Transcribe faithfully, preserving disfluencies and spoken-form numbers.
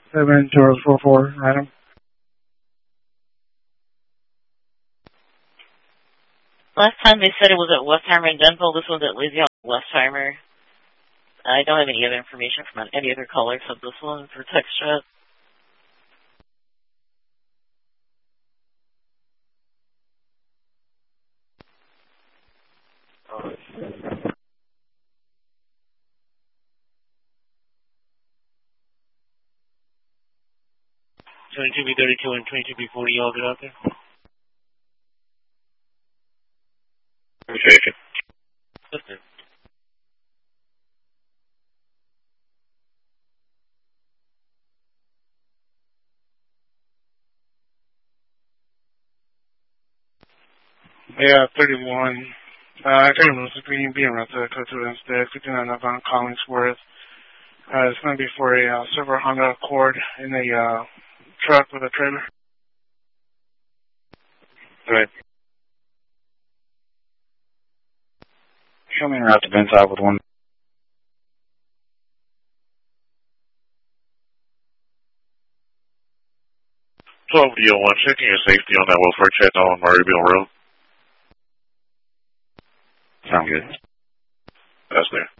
seven zero four four, Adam. Last time they said it was at Westheimer and Denville. This one's at Lazy Westheimer. I don't have any other information from any other caller except this one for text chat. twenty-two B thirty-two and twenty-two B forty, y'all get out there? Appreciate you. Listen. Yeah, thirty-one. Uh, I think it was being being around to go to instead. fifty-nine up on Collingsworth. Uh, it's going to be for a uh, silver Honda Accord in a uh, truck with a trailer. Right. Show me around to Benside with one. twelve D O one, checking your safety on that welfare check on Murrayville Road. Sound good. That's there.